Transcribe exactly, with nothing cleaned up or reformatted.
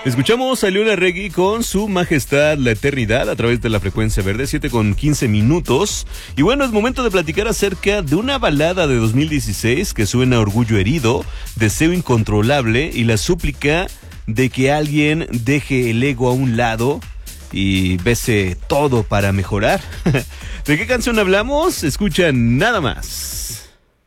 Escuchamos a Leona Regui con Su Majestad la Eternidad a través de la frecuencia verde, siete con quince minutos. Y bueno, es momento de platicar acerca de una balada de dos mil dieciséis que suena a orgullo herido, deseo incontrolable y la súplica de que alguien deje el ego a un lado y bese todo para mejorar. ¿De qué canción hablamos? Escucha nada más.